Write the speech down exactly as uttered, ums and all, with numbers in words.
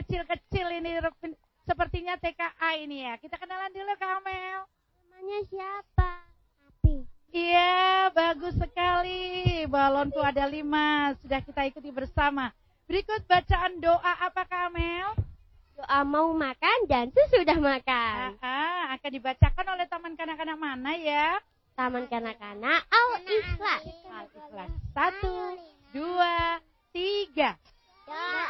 kecil-kecil ini sepertinya T K A ini ya. Kita kenalan dulu Kak Amel. Namanya siapa? Api. Iya, bagus sekali. Balonku ada lima. Sudah kita ikuti bersama. Berikut bacaan doa apa Kak Amel? Doa mau makan dan sesudah makan. Ah, akan dibacakan oleh Taman Kanak-Kanak mana ya? Taman Kanak-Kanak Al-Ikhlas. Al-Ikhlas. Satu, dua, tiga. Doa